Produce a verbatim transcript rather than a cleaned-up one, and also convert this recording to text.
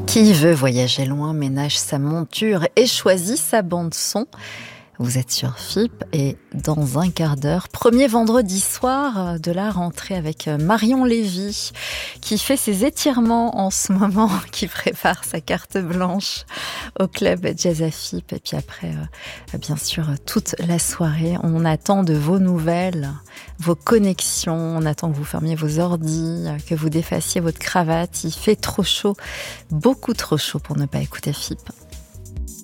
Qui veut voyager loin ménage sa monture et choisit sa bande-son. Vous êtes sur F I P et dans un quart d'heure, premier vendredi soir de la rentrée avec Marion Lévy qui fait ses étirements en ce moment, qui prépare sa carte blanche au club Jazz à F I P. Et puis après, euh, bien sûr, toute la soirée, on attend de vos nouvelles, vos connexions, on attend que vous fermiez vos ordis, que vous défassiez votre cravate. Il fait trop chaud, beaucoup trop chaud pour ne pas écouter F I P.